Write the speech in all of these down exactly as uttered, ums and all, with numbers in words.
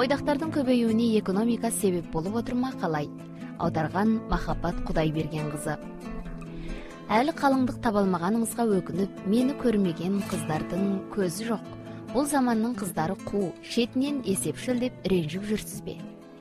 Бойдактардын көбөйүүнү экономика себеп болуп отурма калай? Аударган Махаббат Кудайберген кызы. Әлі қалыңдық табалмағаныңызға өкініп, мені көрмеген қыздардың көзі жоқ. Бұл заманның қыздары қу, шетінен есепшіл деп ренжіп жүрсіз бе?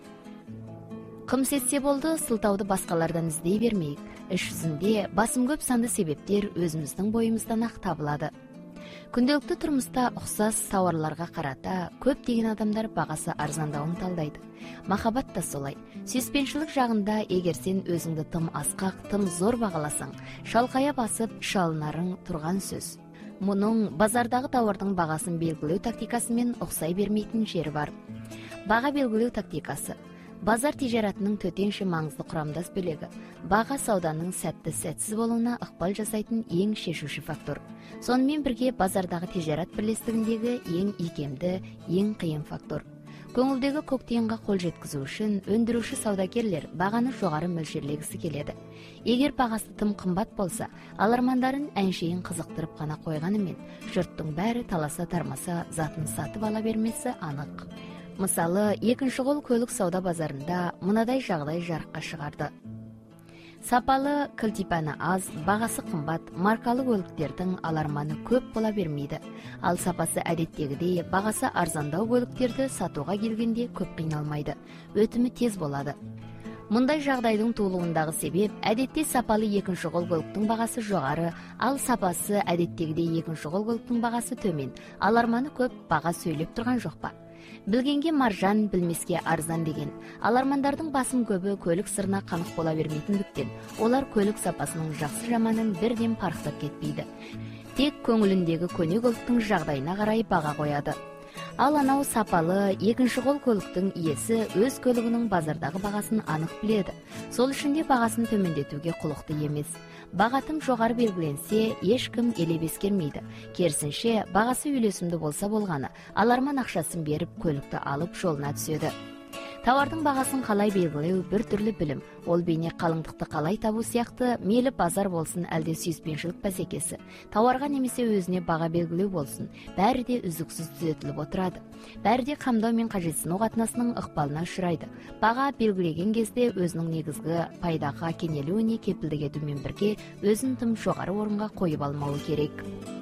Қым сетсе болды, сылтауды басқалардан іздей бермейік. Іш жүзінде басым көп санды себептер өзіміздің бойымыздан ақ табылады. Күнделікті тұрмыста ұқсас тауарларға қарата көптеген адамдар бағасы арзандауын талдайды. Махаббат та солай. Сүйіспеншілік жағында егер сен өзіңді тым асқақ, тым зор бағаласаң, шалқая басып шалынарың тұрған сөз. Мұның базардағы тауардың бағасын белгілеу тактикасымен ұқсай бермейтін жері бар. Баға белгілеу тактикасы базар тижаратының төтенше маңызды құрамдас бөлігі. Баға сауданың сәтті сәтсіз болуына ықпал жасайтын ең шешуші фактор. Сонымен бірге базардағы тижарат бірлестігіндегі ең икемді, ең қиын фактор. Көңілдегі көктемге қол жеткізу үшін өндіруші саудагерлер бағаны жоғары мөлшерлегісі келеді. Егер бағасы тым қымбат болса, алармандарын әншейін қызықтырып қана қойғанымен, жұрттың бәрі таласа тармаса затын сатып ала бермесі анық. Мысалы, екінші қол көлік сауда базарында мынадай жағдай жарыққа шығарды. Сапалы, кілтипаны аз, бағасы қымбат, маркалы көліктердің аларманы көп бола бермейді. Ал сапасы әдеттегідей, бағасы арзандау көліктерді сатуға келгенде көп қиналмайды. Өтімі тез болады. Мұндай жағдайдың туылуындағы себеп, әдетте сапалы екінші қол көліктің бағасы жоғары, ал сапасы әдеттегідей екінші қол көліктің бағасы төмен. Аларманы көп, баға сөйлеп тұрған жоқ па? Білгенге маржан, білмеске арзан деген. Алармандардың басым көбі көлік сырына қанық бола бермейтіндіктен, олар көлік сапасының жақсы жаманын бірден парықтап кетпейді. Тек көңіліндегі көне көліктің жағдайына қарай баға қояды. Ал анау сапалы екінші қол көліктің иесі өз көлігінің базардағы бағасын анық біледі. Сол үшін де бағасын төмендетуге құлықты емес. Баға тым жоғары белгіленсе, ешкім елеп ескермейді. Керісінше, бағасы үйлесімді болса болғаны, аларман ақшасын беріп көлікті алып жолына түседі. Тауардың бағасын қалай белгілеу бір түрлі білім. Ол бейне қалыңдықты қалай табу сияқты, мейлі базар болсын, әлде сүйіспеншілік бәсекесі. Тауарға немесе өзіне баға белгілеу болсын, бәрі де үздіксіз түзетіліп отырады. Бәрі де қамдау мен қажетсіну қатынасының ықпалына ұшырайды. Баға белгілеген кезде өзінің негізгі пайдаға кенелуіне кепілдік етумен бірге өзін тым жоғары орынға қойып алмауы керек.